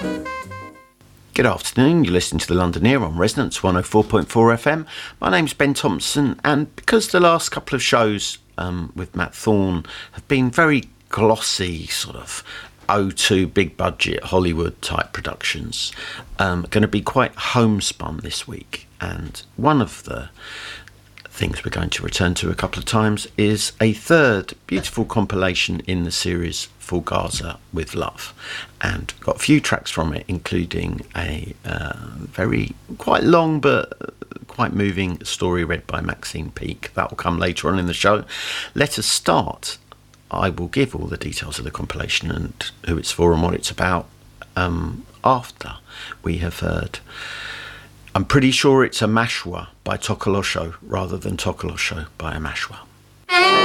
Good afternoon, you're listening to the Londoneer on Resonance 104.4 FM. My name's Ben Thompson, and because the last couple of shows with Matt Thorne have been very glossy, sort of O2 big budget Hollywood type productions, going to be quite homespun this week. And one of the things we're going to return to a couple of times is a third beautiful compilation in the series Fugaza with Love, and got a few tracks from it, including a very quite long but quite moving story read by Maxine Peake. That will come later on in the show. Let us start. I will give all the details of the compilation and who it's for and what it's about after we have heard, I'm pretty sure it's a Mashwa by Tokolosho rather than Tokolosho by a Mashwa.